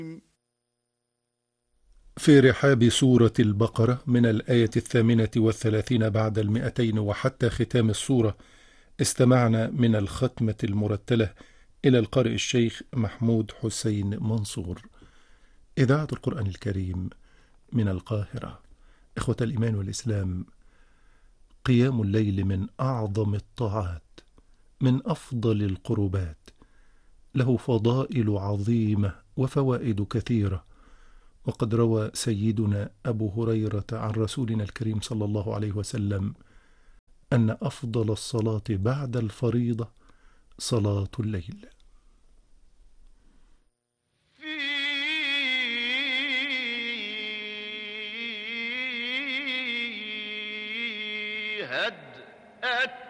في رحاب سورة البقرة من الآية 38 بعد 200 وحتى ختام السورة استمعنا من الختمة المرتلة إلى القارئ الشيخ محمود حسين منصور. إذاعة القرآن الكريم من القاهرة. إخوة الإيمان والإسلام، قيام الليل من أعظم الطاعات، من أفضل القربات، له فضائل عظيمة وفوائد كثيرة. وقد روى سيدنا أبو هريرة عن رسولنا الكريم صلى الله عليه وسلم أن أفضل الصلاة بعد الفريضة صلاة الليل. في هدأة